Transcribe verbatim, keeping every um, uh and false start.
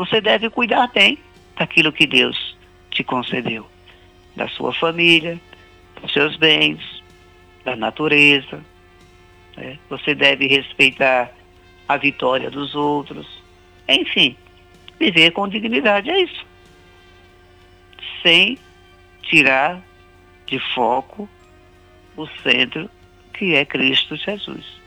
você deve cuidar bem daquilo que Deus te concedeu, da sua família, dos seus bens, da natureza, né? Você deve respeitar a vitória dos outros, enfim, viver com dignidade, é isso, sem tirar de foco o centro, que é Cristo Jesus.